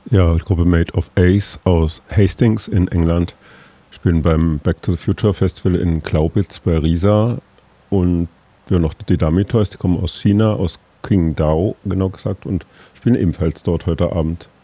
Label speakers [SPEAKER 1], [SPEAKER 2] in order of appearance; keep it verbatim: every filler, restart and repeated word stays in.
[SPEAKER 1] Ja, die Gruppe Made of Ace aus Hastings in England spielen beim Back to the Future Festival in Glaubitz bei Riesa. Und wir haben noch die Dummy Toys, die kommen aus China, aus Qingdao genau gesagt, und spielen ebenfalls dort heute Abend.